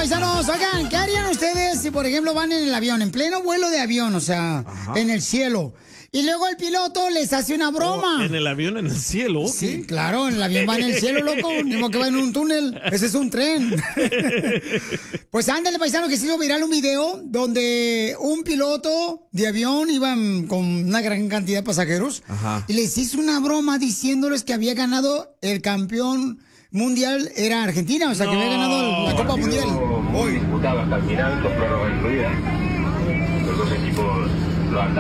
paisanos, oigan, ¿qué harían ustedes si, por ejemplo, van en el avión, en pleno vuelo de avión, o sea, en el cielo? Y luego el piloto les hace una broma. ¿En el avión, en el cielo? Sí, claro, en el avión va en el cielo, loco. Ni modo que va en un túnel. Ese es un tren. Pues ándale, paisano, que se hizo viral un video donde un piloto de avión iba con una gran cantidad de pasajeros. Ajá. Y les hizo una broma diciéndoles que había ganado el campeón mundial, era Argentina, o sea, que había ganado la Copa Mundial. Muy disputado hasta el final, con prórroga incluida. Los dos equipos lo han